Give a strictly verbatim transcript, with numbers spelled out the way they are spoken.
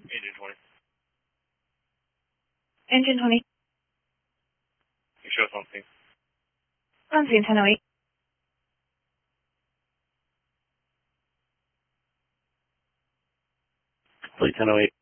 Engine twenty. Engine twenty. You show something. Lensing ten oh eight. Fleet ten oh eight.